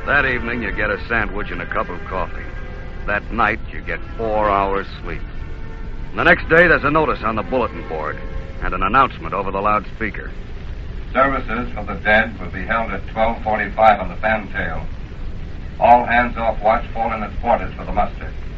That evening, you get a sandwich and a cup of coffee. That night, you get 4 hours sleep. And the next day, there's a notice on the bulletin board and an announcement over the loudspeaker. Services for the dead will be held at 12:45 on the Fantail. All hands off watch fall in at quarters for the muster.